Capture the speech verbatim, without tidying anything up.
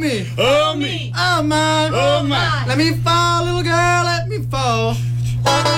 me. Oh me. Oh my. Oh my. Let me fall, little girl, let me fall.